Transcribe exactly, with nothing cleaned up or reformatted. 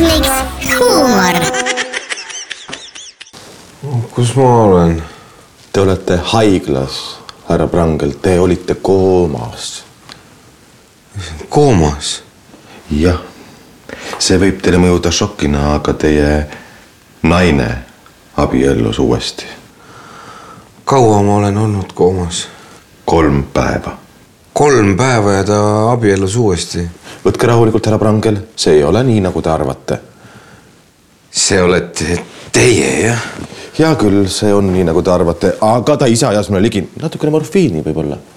miks huumor? Kus ma olen? Te olete haiglas, härra Prangel. Te olite koomas. Koomas? Jah. See võib teile mõjuda šokina, aga teie naine abiellus uuesti. Kaua ma olen olnud koomas? Kolm päeva. Kolm päeva ja ta abiellus uuesti? Võtke rahulikult, härra Prangel. See ei ole nii, nagu te arvate. See olete teie, jah? Hea küll, see on nii, nagu te arvate. Aga ta ise ajas mulle ligi natukene morfiini võib-olla.